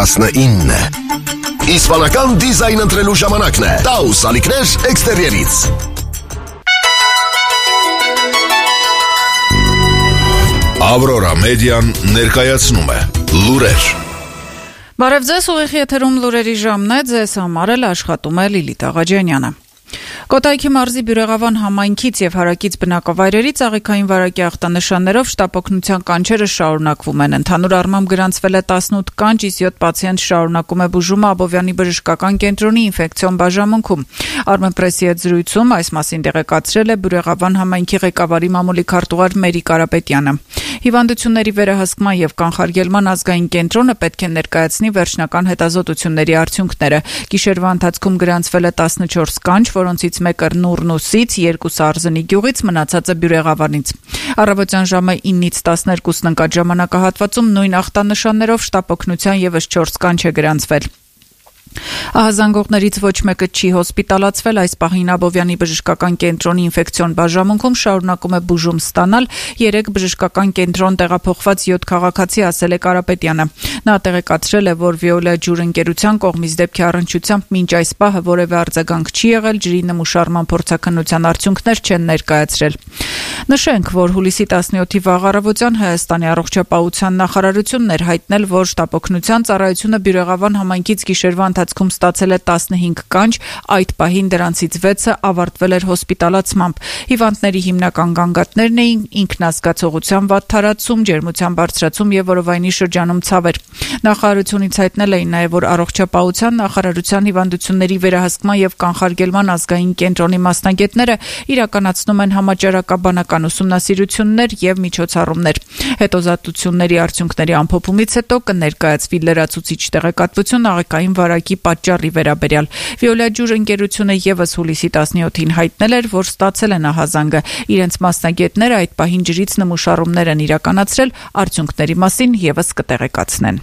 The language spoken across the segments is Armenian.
19 Իսպանական դիզայն ընտրելու ժամանակն է։ Taus ալիքներ էքստերիերից։ Aurora Median ներկայացնում է լուրեր։ Բարև ձեզ, ուղիղ եթերում լուրերի ժամն է, ձեզ համար էլ աշխատում է Լիլիթ Աղաջանյանը։ Կոտայքի մարզի Բյուրեղավան համայնքից եւ հարակից բնակավայրերից աղիքային վարակի ախտանշաններով շտապօգնության կանչերը շարունակվում են։ Ընդհանուր առմամբ գրանցվել է 18 կանչ, իսկ 7 պացիենտ շարունակում է բուժումը Աբովյանի բժշկական կենտրոնի ինֆեկցիոն բաժանմունքում։ Armenpress-ի հետ զրույցում այս մասին տեղեկացրել է Բյուրեղավան համայնքի ղեկավարի մամուլի քարտուղար Մերի Կարապետյանը։ Հիվանդությունների վերահսկման եւ կանխարգելման ազգային կենտրոնը պետք է ներկայացնի վերջնական հետազոտությունների արդյունքները։ Գիշերվա ընթացքում գրանցվել է 14 կանչ, որոնցից մեկը Նուրնուսից, 2-ը Արզնի գյուղից, մնացածը Բյուրեղավանից։ Առավոտյան ժամը 9-ից 12-ն ընկած ժամանակահատվածում նույն ախտանշաններով շտապօգնության եւս 4 կանչ է գրանցվել։ Ահազանգողներից ոչ մեկը չի հոսպիտալացվել, այս պահին Աբովյանի բժշկական կենտրոնի ինֆեկցիոն բաժանմունքում շարունակում է բուժում ստանալ 3 բժշկական կենտրոն տեղափոխված 7 քաղաքացի, ասել է Կարապետյանը։ Նա տեղեկացրել է, որ Վիոլա ջուր ընկերության կողմից դեպքի առնչությամբ մինչ այս պահը որևէ արձագանք չի եղել, ջրի նմուշարման փորձաքննության արդյունքներ չեն ներկայացրել։ Նշենք, որ հուլիսի 17-ի վաղ առավոտյան Հայաստանի առողջապահության նախարարությունն էր հայտնել, որ շտապօգնության ծառայությունը Բյուրեղավան համայնքից գիշերվա ընթացքում ստացել է 15 կանչ, այդ պահին դրանցից 6-ը ավարտվել էր հոսպիտալացմամբ։ Հիվանդների հիմնական գանգատներն էին ինքնազգացողության վատթարացում, ջերմության բարձրացում եւ որովայնի շրջանում ցավեր։ Նախարարությունից հայտնել էին նաեւ, որ առողջապահության նախարարության հիվանդությունների վերահսկման եւ կանխարգելման ազգային կենտրոնի մասնագետները իրականացնում են համաճարակաբանական ուսումնասիրություններ եւ միջոցառումներ։ Հետոզատությունների արդյունքների ամփոփումից հետո կներկայացվի լրացուցիչ տեղեկատվություն աղիքային վարակի պատճառի վերաբերյալ։ Վիոլա ջուր ընկերությունը եւս հուլիսի 17-ին հայտնել էր, որ ստացել են ահազանգը։ Իրենց մասնագետները այդ պահին ջրից նմուշարումներ են իրականացրել, արդյունքների մասին եւս կտեղեկացնեն։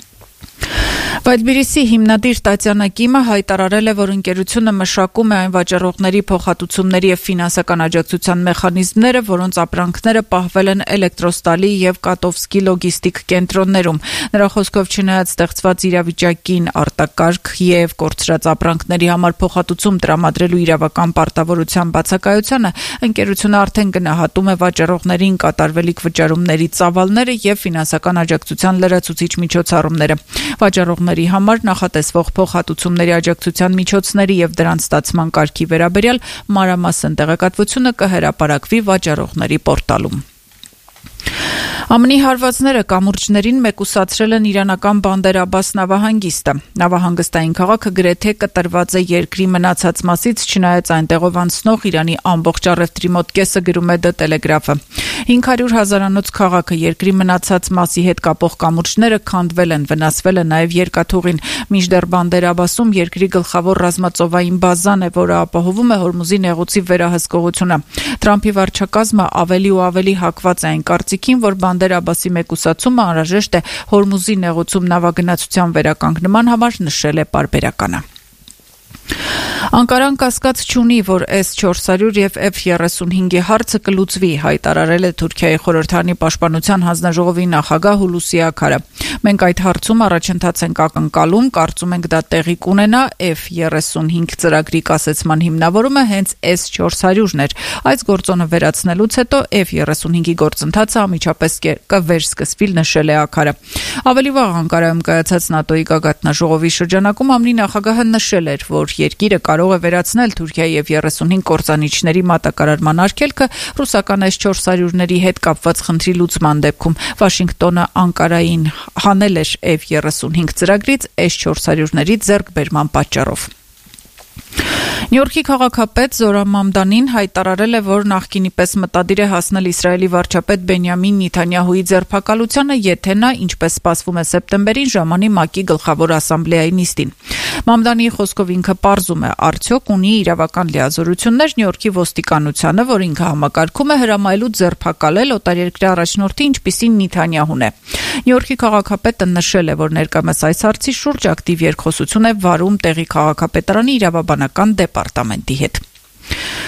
Վայլբիրիսի հիմնադիր Տատյանա Կիմը հայտարարել է, որ ընկերությունը մշակում է այն վաճառողների փոխհատուցումների եւ ֆինանսական աջակցության մեխանիզմները, որոնց ապրանքները պահվել են Էլեկտրոստալի եւ Կատովսկի լոգիստիկ կենտրոններում։ Նրա խոսքով, չնայած ստեղծված իրավիճակին արտակարգ եւ կորցրած ապրանքների համար փոխհատուցում տրամադրելու իրավական պարտավորության բացակայությանը, ընկերությունը արդեն գնահատում է վաճառողներին կատարվելիք վճարումների ծավալները եւ ֆինանսական աջակցության լրացուցիչ միջոցառումները։ Վաճառողների համար նախատեսվող փոխհատուցումների աջակցության միջոցների եւ դրանց ստացման կարգի վերաբերյալ մանրամասն տեղեկատվությունը կհրապարակվի վաճառողների պորտալում։ ԱՄՆ-ի հարվածները կամուրջներին մեկուսացրել են իրանական Բանդեր Աբբաս նավահանգիստը։ Նավահանգստային քաղաքը գրեթե կտրված է երկրի մնացած մասից, չնայած այնտեղով անցնող Իրանի ամբողջ առևտրի մոտ կեսը, գրում է The Telegraph-ը։ 500 հազարանոց քաղաքը երկրի մնացած մասի հետ կապող կամուրջները քանդվել են, վնասվել է նաև երկաթուղին։ Մինչդեռ Բանդեր Աբբասում երկրի գլխավոր ռազմածովային բազան է, որը ապահովում է Հորմուզի նեղուցի վերահսկողությունը։ Թրամփի վարչակազմը ավելի ու ավելի հակված է այն կարծիքին, որ Բանդեր Աբբասի մեկուսացումը անհրաժեշտ է Հորմուզի նեղուցում նավագնացության վերականգնման համար, նշել է պարբերականը։ Անկարան կասկած չունի, որ S-400 եւ F-35-ի հարցը կլուծվի, հայտարարել է Թուրքիայի խորհրդարանի պաշտպանության հանձնաժողովի նախագահ Հուլուսի Աքարը։ Մենք այդ հարցում առաջընթաց ենք ակնկալում, կարծում ենք դա տեղի կունենա, F-35 ծրագրի կասեցման հիմնավորումը հենց S-400-ն էր։ Այս գործոնը վերացնելուց հետո F-35-ի գործընթացը անմիջապես կվերսկսվի, նշել է Աքարը։ Ավելի վաղ Անկարայում կայացած ՆԱՏՕ-ի գագաթնաժողովի շրջանակում ԱՄՆ-ի նախագահը նշել էր, որ երկիրը կարող է վերացնել Թուրքիայի եւ 35 կործանիչների մատակարարման արգելքը ռուսական S-400-ների հետ կապված խնդրի լուծման դեպքում։ Վաշինգտոնը Անկարային հանել էր F-35 ծրագրից S-400-ների ձեռքբերման պատճառով։ Նյու Յորքի քաղաքապետ Զորա Մամդանին հայտարարել է, որ նախկինի պես մտադիր է հասնել Իսրայելի վարչապետ Բենյամին Նեթանյահուի ձերբակալությանը, եթե նա, ինչպես սպասվում է սեպտեմբերին, ժամանի ՄԱԿ-ի գլխավոր ասամբլեայի նիստին։ Մամդանի խոսքով ինքը պարզում է, արդյոք ունի իրավական լիազորություններ Նյու Յորքի ոստիկանությանը, որ ինքը համակարգում է հրամայելու ձերբակալել օտարերկրյա առաջնորդի, ինչպիսին Նեթանյահուն է։ Նյու Յորքի քաղաքապետը նշել է, որ ներկայումս այս հարցի շուրջ ակտիվ երկխոսություն է վարում տեղի քաղաքապետարանի իրավաբանական դեպարտամենտի հետ։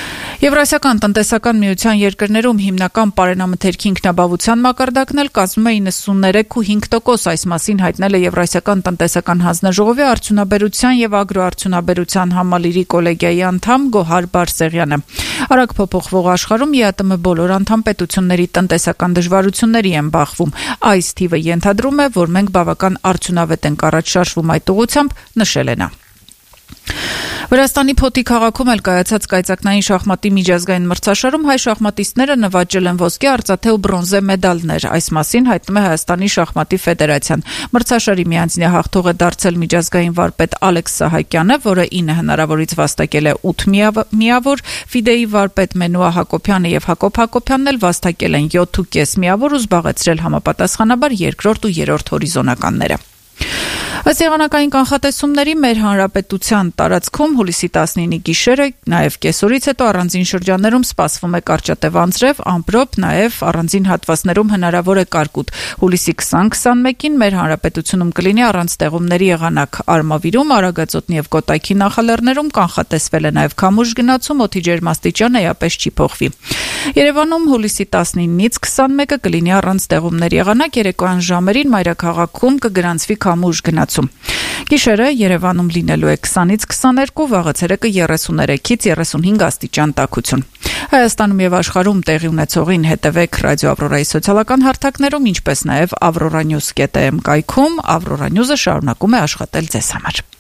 Եվրասիական տնտեսական միության երկրներում հիմնական պարենամթերքի ինքնաբավության մակարդակն էլ կազմում է 93.5%, այս մասին հայտնել է Եվրասիական տնտեսական հանձնաժողովի արդյունաբերության եւ ագրոարդյունաբերության համալիրի կոլեգիայի անդամ Գոհար Բարսեղյանը։ Արագ փոփոխվող աշխարհում ԵԱՏՄ բոլոր անդամ պետությունների տնտեսական դժվարությունների են բախվում։ Այս թիվը ենթադրում է, որ մենք բավական արդյունավետ ենք առաջ շարժվում այդ ուղղությամբ, նշել է նա։ Վրաստանի Փոթի քաղաքում էլ կայացած կայծակնային շախմատի միջազգային մրցաշարում հայ շախմատիստները նվաճել են ոսկե, արծաթե ու բրոնզե մեդալներ։ Այս մասին հայտնում է Հայաստանի շախմատի ֆեդերացիան։ Մրցաշարի միանձնյա հաղթող է դարձել միջազգային վարպետ Ալեքս Սահակյանը, որը 9 հնարավորից վաստակել է 8 միավոր, Ֆիդեի վարպետ Մենուա Հակոբյանը եւ Հակոբ Հակոբյանն էլ վաստակել են 7.5 միավոր ու զբաղեցրել համապատասխանաբար երկրորդ ու երրորդ հորիզոնականները։ Ըստ եղանակային կանխատեսումների մեր հանրապետության տարածքում հուլիսի 19-ի գիշերը, նաև կեսօրից հետո առանձին շրջաններում սպասվում է կարճատև անձրև, ամպրոպ, նաև առանձին հատվածներում հնարավոր է կարկուտ։ Հուլիսի 20-21-ին մեր հանրապետությունում կլինի առանց տեղումների եղանակ։ Արմավիրում, Արագածոտնի եւ Կոտայքի նախալեռներում կանխատեսվել է նաև քամուշ գնացում, օդի ջերմաստիճանը էապես չի փոխվի։ Երևանում հուլիսի 19-ից 21-ը կլինի առանց տեղումների եղանակ, երեկոյան ժամերին մայրաքաղաքում կգրանցվի քամուշ գնացում։ Գիշերը Երևանում լինելու է 20-ից 22, վաղը ցերեկը 33-ից 35 աստիճան տաքություն։ Հայաստանում եւ աշխարհում տեղի ունեցողին հետևեք Ռադիո Ավրորայի սոցիալական հարթակներում, ինչպես նաեւ avroranews.am կայքում։ Ավրորա Նյուզը շարունակում է աշխատել ձեզ համար։